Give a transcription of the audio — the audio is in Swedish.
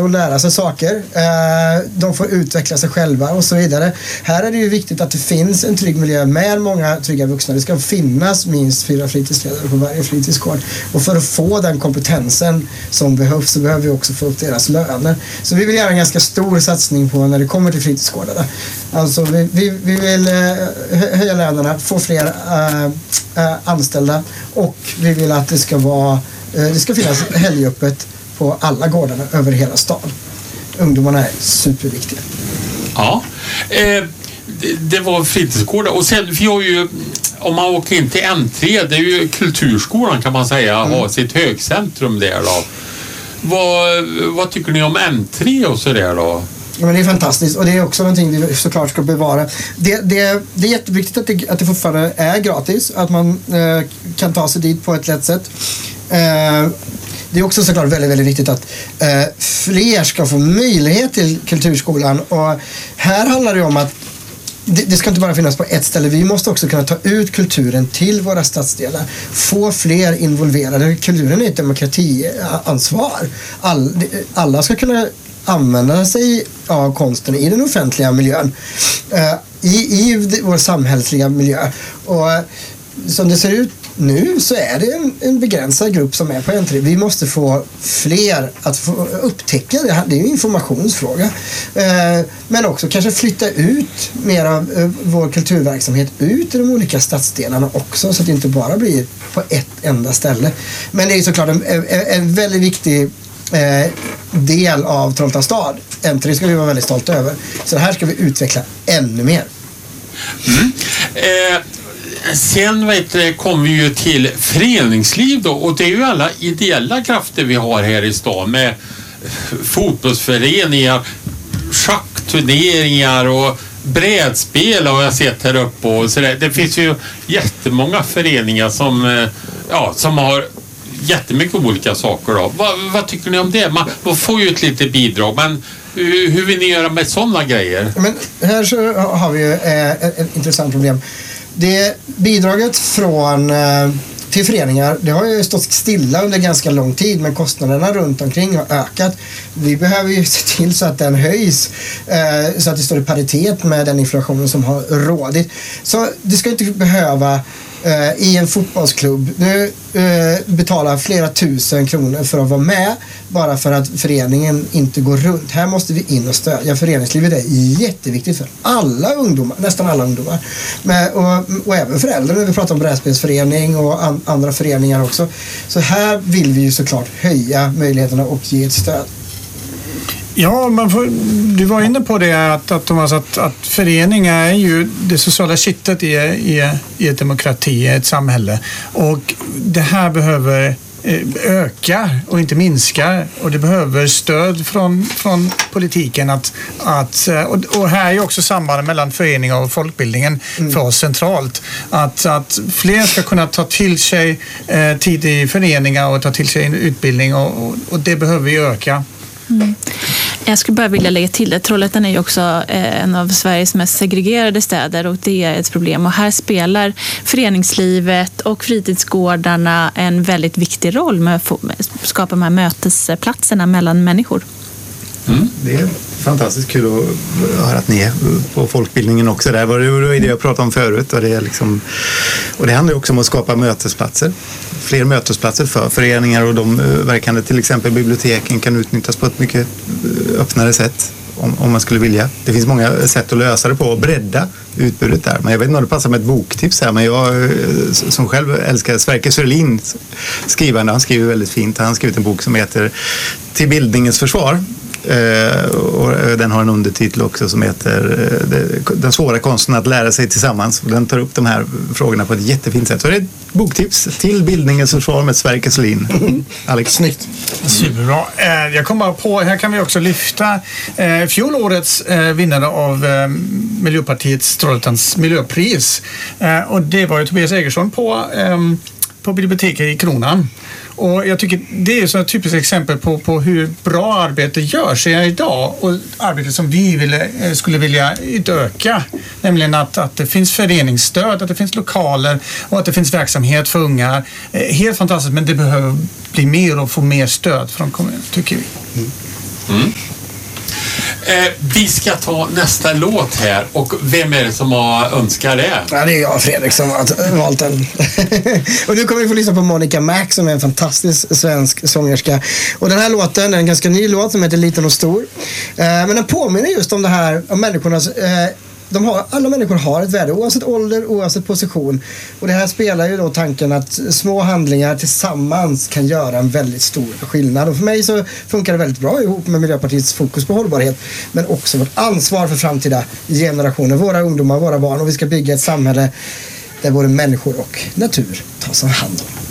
att lära sig saker. De får utveckla sig själva och så vidare. Här är det ju viktigt att det finns en trygg miljö med många trygga vuxna. Det ska finnas minst 4 fritidsledare på varje fritidsgård. Och för att få den kompetensen som behövs så behöver vi också få upp deras löner. Så vi vill göra en ganska stor satsning på när det kommer till fritidsgårdarna. Alltså vi vill höja lönerna, få fler anställda och vi vill att det ska finnas helgöppet på alla gårdarna över hela stan. Ungdomarna är superviktiga. Ja, det var fritidsgårdar och sen vi har ju, om man åker in till N3, det är ju kulturskolan kan man säga, har sitt högcentrum där då. Vad tycker ni om N3 och så där då? Ja, men det är fantastiskt och det är också någonting vi såklart ska bevara. Det är jätteviktigt att det fortfarande är gratis, att man kan ta sig dit på ett lätt sätt. Det är också såklart väldigt, väldigt viktigt att fler ska få möjlighet till kulturskolan och här handlar det om att det ska inte bara finnas på ett ställe. Vi måste också kunna ta ut kulturen till våra stadsdelar. Få fler involverade. Kulturen är ett demokratiansvar. Alla ska kunna använda sig av konsten i den offentliga miljön. I vår samhällsliga miljö. Och som det ser ut nu så är det en begränsad grupp som är på N3. Vi måste få fler att få upptäcka det. Det är ju en informationsfråga. Men också kanske flytta ut mer av vår kulturverksamhet ut i de olika stadsdelarna också så att det inte bara blir på ett enda ställe. Men det är såklart en väldigt viktig del av Trollhättan stad. N3 ska vi vara väldigt stolta över. Så här ska vi utveckla ännu mer. Sen kommer vi ju till föreningsliv då och det är ju alla ideella krafter vi har här i stan med fotbollsföreningar, schackturneringar och brädspel har jag sett här uppe och så där. Det finns ju jättemånga föreningar som har jättemycket olika saker då. Vad tycker ni om det? Man får ju ett litet bidrag, men hur vill ni göra med sådana grejer? Men här så har vi ju ett intressant problem. Det bidraget till föreningar, det har ju stått stilla under ganska lång tid men kostnaderna runt omkring har ökat. Vi behöver ju se till så att den höjs så att det står i paritet med den inflationen som har rådit. Så det ska inte behöva i en fotbollsklubb betala flera tusen kronor för att vara med bara för att föreningen inte går runt. Här måste vi in och stödja. Föreningslivet är jätteviktigt för alla ungdomar, nästan alla ungdomar. Och även föräldrar när vi pratar om brädspelsförening och andra föreningar också. Så här vill vi ju såklart höja möjligheterna och ge ett stöd. Ja, du var inne på det att Thomas, att föreningar är ju det sociala kittet i ett demokrati, i ett samhälle. Och det här behöver öka och inte minska och det behöver stöd från politiken och här är ju också sambandet mellan föreningar och folkbildningen för oss centralt att fler ska kunna ta till sig tid i föreningar och ta till sig en utbildning och det behöver vi öka. Jag skulle bara vilja lägga till det. Trollhättan är ju också en av Sveriges mest segregerade städer och det är ett problem. Och här spelar föreningslivet och fritidsgårdarna en väldigt viktig roll med att skapa de här mötesplatserna mellan människor. Det är fantastiskt kul att höra att ni är på folkbildningen också. Det var det jag pratade om förut och det handlar också om att skapa mötesplatser. Fler mötesplatser för föreningar och de verkande, till exempel biblioteken kan utnyttjas på ett mycket öppnare sätt om man skulle vilja. Det finns många sätt att lösa det på och bredda utbudet där. Men jag vet inte om det passar med ett boktips här, men jag som själv älskar Sverker Sörlin skrivande, han skriver väldigt fint. Han har skrivit en bok som heter Till bildningens försvar. Och den har en undertitel också som heter Den svåra konsten att lära sig tillsammans och den tar upp de här frågorna på ett jättefint sätt. Så det är ett boktips till bildningens försvar med Sverker Sörlin. Alex, snyggt. Superbra. Jag kommer på, här kan vi också lyfta fjolårets vinnare av Miljöpartiets Trollhättans miljöpris och det var ju Tobias Egersson på biblioteket i Kronan. Och jag tycker det är så ett typiskt exempel på hur bra arbete görs idag och arbete som vi skulle vilja utöka. Nämligen att det finns föreningsstöd, att det finns lokaler och att det finns verksamhet för unga. Helt fantastiskt, men det behöver bli mer och få mer stöd från kommunen, tycker vi. Vi ska ta nästa låt här, och vem är det som har önskat det? Ja, det är jag, Fredrik, som har valt den. Och nu kommer vi få lyssna på Monica Mac, som är en fantastisk svensk sångerska. Och den här låten är en ganska ny låt som heter Liten och stor. Men den påminner just om det här, om människornas... alla människor har ett värde, oavsett ålder, oavsett position. Och det här spelar ju då tanken att små handlingar tillsammans kan göra en väldigt stor skillnad. Och för mig så funkar det väldigt bra ihop med Miljöpartiets fokus på hållbarhet, men också vårt ansvar för framtida generationer, våra ungdomar, våra barn. Och vi ska bygga ett samhälle där både människor och natur tas om hand om.